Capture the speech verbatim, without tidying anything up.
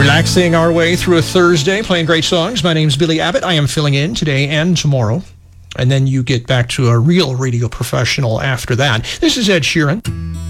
Relaxing our way through a Thursday, playing great songs. My name's Billy Abbott. I am filling in today and tomorrow. And then you get back to a real radio professional after that. This is Ed Sheeran.